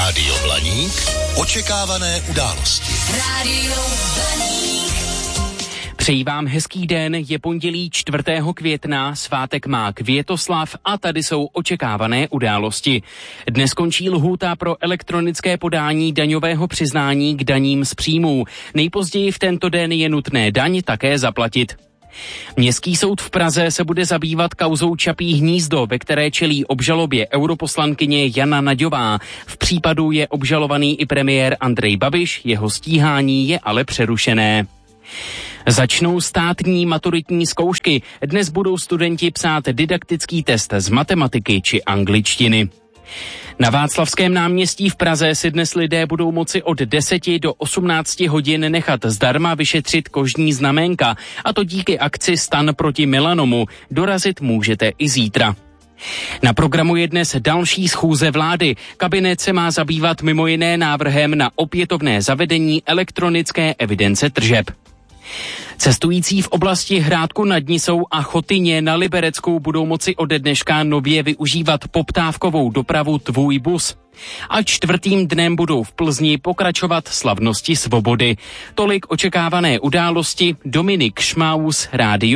Rádio Blaník. Očekávané události. Rádio Blaník. Přeji vám hezký den, je pondělí 4. května, svátek má Květoslav a tady jsou očekávané události. Dnes končí lhůta pro elektronické podání daňového přiznání k daním z příjmů. Nejpozději v tento den je nutné daň také zaplatit. Městský soud v Praze se bude zabývat kauzou Čapí hnízdo, ve které čelí obžalobě europoslankyně Jana Naďová. V případu je obžalovaný i premiér Andrej Babiš, jeho stíhání je ale přerušené. Začnou státní maturitní zkoušky. Dnes budou studenti psát didaktický test z matematiky či angličtiny. Na Václavském náměstí v Praze si dnes lidé budou moci od 10 do 18 hodin nechat zdarma vyšetřit kožní znaménka, a to díky akci Stan proti melanomu. Dorazit můžete i zítra. Na programu je dnes další schůze vlády. Kabinet se má zabývat mimo jiné návrhem na opětovné zavedení elektronické evidence tržeb. Cestující v oblasti Hrádku nad Nisou a Chotyně na Liberecku budou moci ode dneška nově využívat poptávkovou dopravu Tvůj bus. A 4. dnem budou v Plzni pokračovat slavnosti svobody. Tolik očekávané události. Dominik Šmaus, Rádio